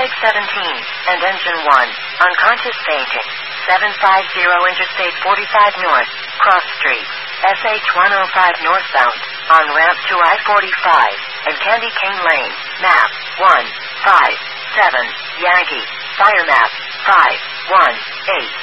Flight 17, and Engine 1, unconscious fainting. 750 Interstate 45 North, Cross Street, SH 105 northbound, on ramp to I-45, and Candy Cane Lane, map 157, Yankee, fire map 518.